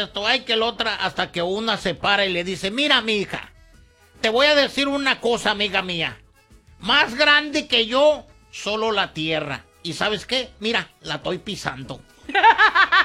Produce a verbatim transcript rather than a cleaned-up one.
esto, ay, que la otra, hasta que una se para y le dice, mira, mi hija, te voy a decir una cosa, amiga mía. Más grande que yo, solo la tierra. ¿Y sabes qué? Mira, la estoy pisando.